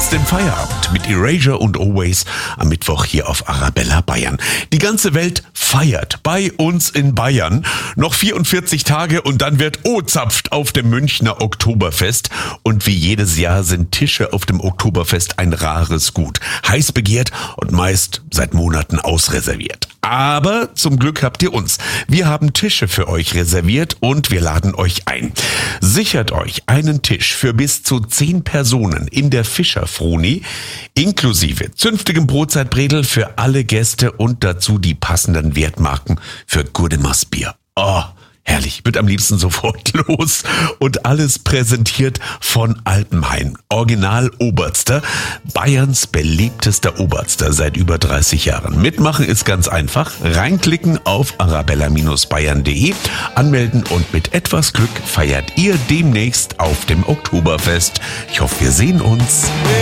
jetzt im Feierabend mit Erasure und Always am Mittwoch hier auf Arabella Bayern. Die ganze Welt feiert bei uns in Bayern. Noch 44 Tage und dann wird O-zapft auf dem Münchner Oktoberfest. Und wie jedes Jahr sind Tische auf dem Oktoberfest ein rares Gut. Heiß begehrt und meist seit Monaten ausreserviert. Aber zum Glück habt ihr uns. Wir haben Tische für euch reserviert und wir laden euch ein. Sichert euch einen Tisch für bis zu 10 Personen in der Fischer-Froni, inklusive zünftigem Brotzeitbredel für alle Gäste und dazu die passenden Wertmarken für Gurdemas Bier. Oh, herrlich, wird am liebsten sofort los. Und alles präsentiert von Alpenhain. Original Oberster, Bayerns beliebtester Oberster seit über 30 Jahren. Mitmachen ist ganz einfach. Reinklicken auf arabella-bayern.de, anmelden und mit etwas Glück feiert ihr demnächst auf dem Oktoberfest. Ich hoffe, wir sehen uns.